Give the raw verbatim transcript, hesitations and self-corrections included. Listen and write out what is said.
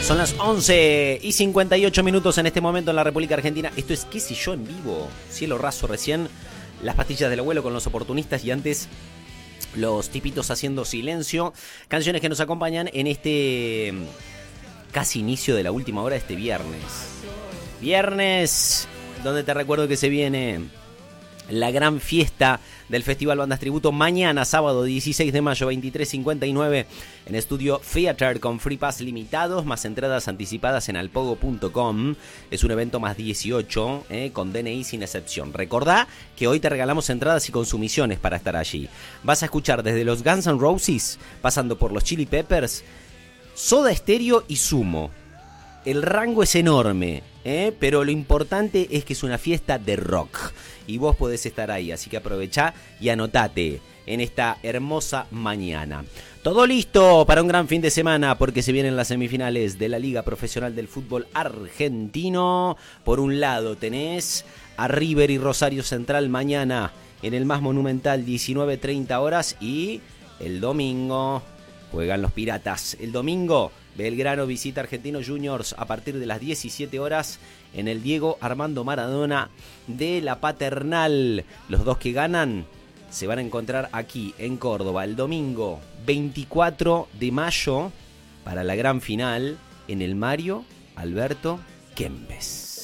Son las once y cincuenta y ocho minutos en este momento en la República Argentina. Esto es ¿Qué sé yo en vivo? Cielo raso recién. Las pastillas del abuelo con los oportunistas y antes los tipitos haciendo silencio. Canciones que nos acompañan en este casi inicio de la última hora de este viernes. Viernes, donde te recuerdo que se viene la gran fiesta del Festival Bandas Tributo mañana, sábado dieciséis de mayo, veintitrés cincuenta y nueve, en Estudio Theater con Free Pass limitados, más entradas anticipadas en alpogo punto com. Es un evento más dieciocho, eh, con D N I sin excepción. Recordá que hoy te regalamos entradas y consumiciones para estar allí. Vas a escuchar desde los Guns N' Roses, pasando por los Chili Peppers, Soda Stereo y Sumo. El rango es enorme, ¿eh? Pero lo importante es que es una fiesta de rock y vos podés estar ahí, así que aprovechá y anotate en esta hermosa mañana. Todo listo para un gran fin de semana porque se vienen las semifinales de la Liga Profesional del Fútbol Argentino. Por un lado tenés a River y Rosario Central mañana en el más monumental, diecinueve treinta horas, y el domingo juegan los Piratas. El domingo Belgrano visita Argentinos Juniors a partir de las diecisiete horas en el Diego Armando Maradona de la Paternal. Los dos que ganan se van a encontrar aquí en Córdoba el domingo veinticuatro de mayo para la gran final en el Mario Alberto Kempes.